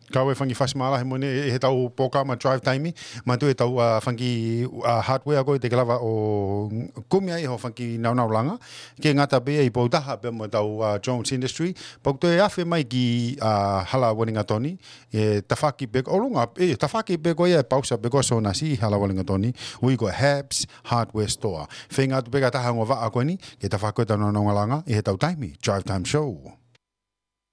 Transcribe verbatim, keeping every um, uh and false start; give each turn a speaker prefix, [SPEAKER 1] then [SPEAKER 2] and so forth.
[SPEAKER 1] Kau e whangi whasimala he mone e he tau poka ma drive time ma tu e tau uh, whangi uh, hardware ko i te kalawa o kumia i ho whangi nau nau langa ke ngata be i poutaha pe mo tau uh, Jones Industry pok to e awhi mai ki uh, hala walinga toni e tawhaki pe o lunga e tawhaki pe ko e pausa pe ko so na si hala walinga toni we go Habs Hardware Store whenga tu pe ka taha ngova a koe ni ke tawhako e tau nau nau langa i he tau time drive time show